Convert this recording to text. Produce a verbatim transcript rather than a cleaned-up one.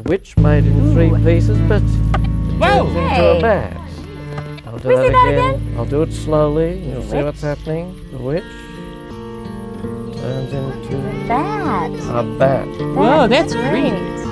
witch made in three Ooh. pieces, but it Whoa! turns into Hey. a bat. I'll do Can we that see that again. again? I'll do it slowly. You'll see Witch. what's happening. The witch turns into Bat. a bat. Whoa, that's great. great.